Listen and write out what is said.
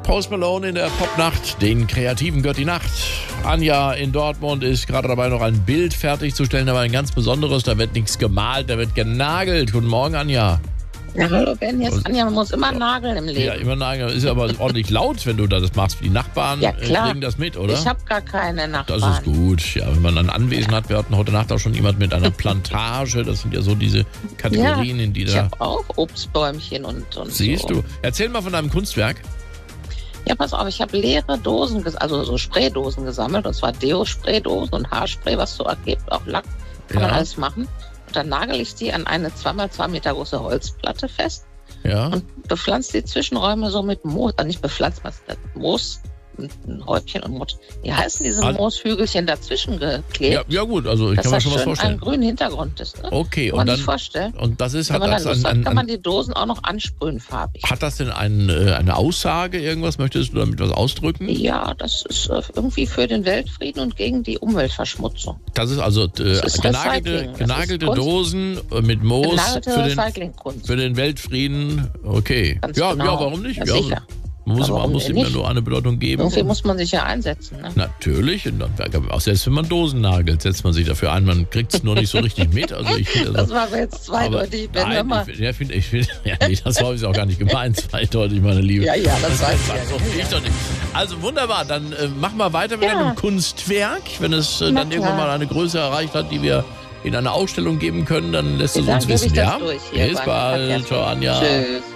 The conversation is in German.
Post Malone in der Popnacht, den Kreativen gehört die Nacht. Anja in Dortmund ist gerade dabei, noch ein Bild fertigzustellen, aber ein ganz besonderes. Da wird nichts gemalt, da wird genagelt. Guten Morgen, Anja. Ja, hallo Ben, hier ist Anja. Man muss immer nageln im Leben. Ja, immer nageln. Ist aber ordentlich laut, wenn du das machst. Die Nachbarn kriegen das mit, oder? Ich habe gar keine Nachbarn. Das ist gut. Ja, wenn man ein Anwesen hat. Wir hatten heute Nacht auch schon jemand mit einer Plantage. Das sind ja so diese Kategorien, in die da... Ich habe auch Obstbäumchen und Siehst du. Erzähl mal von deinem Kunstwerk. Ja, pass auf, ich habe leere Dosen, also so Spraydosen gesammelt. Und zwar Deo-Spraydosen und Haarspray, was so ergibt, auch Lack. Kann man alles machen. Und dann nagel ich die an eine 2x2 Meter große Holzplatte fest und bepflanze die Zwischenräume so mit Moos. Also nicht bepflanzt, was das Moos, ein Häubchen und Moos. Wie heißen diese Mooshügelchen dazwischen geklebt? Ja gut, also ich kann mir schon was vorstellen. Dass ein grünen Hintergrund ist. Ne? Okay, kann man sich vorstellen. Und das ist, wenn man kann man die Dosen auch noch ansprühen farbig. Hat das denn eine Aussage, irgendwas? Möchtest du damit was ausdrücken? Ja, das ist irgendwie für den Weltfrieden und gegen die Umweltverschmutzung. Das ist also genagelte Dosen mit Moos für den Weltfrieden. Okay. Ganz ja, genau. ja, warum nicht? Ja, sicher. Man muss ihm ja nur eine Bedeutung geben. Irgendwie muss man sich ja einsetzen. Ne? Natürlich. Und dann, auch selbst wenn man Dosen nagelt, setzt man sich dafür ein. Man kriegt es nur nicht so richtig mit. Also das war jetzt zweideutig. Das habe ich auch gar nicht gemeint. Zweideutig, meine Liebe. Ja, das weiß ich ja. Ich doch nicht. Also wunderbar. Dann machen wir weiter mit einem Kunstwerk. Wenn es dann irgendwann mal eine Größe erreicht hat, die wir in eine Ausstellung geben können, dann lässt es uns wissen. Ja? Bis bald. Ciao, Anja. Tschüss.